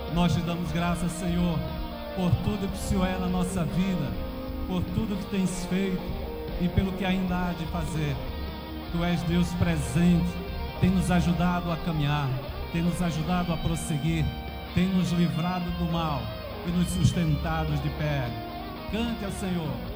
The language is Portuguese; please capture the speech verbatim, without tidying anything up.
Nós te damos graças, Senhor, por tudo que o Senhor é na nossa vida, por tudo que tens feito e pelo que ainda há de fazer. Tu és Deus presente, tem nos ajudado a caminhar, tem nos ajudado a prosseguir, tem nos livrado do mal e nos sustentado de pé. Cante ao Senhor.